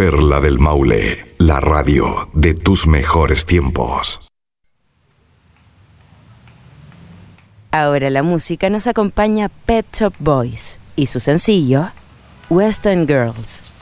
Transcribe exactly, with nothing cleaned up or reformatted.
Perla del Maule, la radio de tus mejores tiempos. Ahora la música nos acompaña Pet Shop Boys y su sencillo Western Girls.